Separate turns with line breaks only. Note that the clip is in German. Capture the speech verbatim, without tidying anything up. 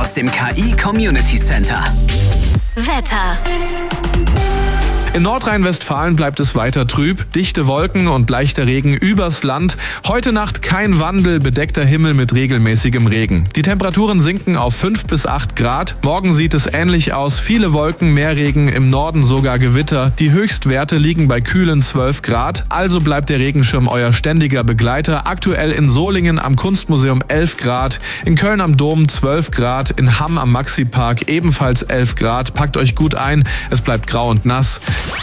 aus dem K I Community Center.
Wetter.
In Nordrhein-Westfalen bleibt es weiter trüb, dichte Wolken und leichter Regen übers Land. Heute Nacht kein Wandel, bedeckter Himmel mit regelmäßigem Regen. Die Temperaturen sinken auf fünf bis acht Grad. Morgen sieht es ähnlich aus, viele Wolken, mehr Regen, im Norden sogar Gewitter. Die Höchstwerte liegen bei kühlen zwölf Grad, also bleibt der Regenschirm euer ständiger Begleiter. Aktuell in Solingen am Kunstmuseum elf Grad, in Köln am Dom zwölf Grad, in Hamm am Maxi-Park ebenfalls elf Grad. Packt euch gut ein, es bleibt grau und nass.